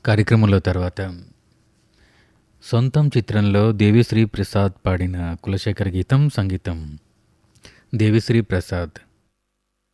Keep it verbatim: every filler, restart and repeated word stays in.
కార్యక్రమంలో తర్వాత సొంతం చిత్రంలో దేవిశ్రీ ప్రసాద్ పాడిన కులశేఖర్ గీతం, సంగీతం దేవిశ్రీ ప్రసాద్.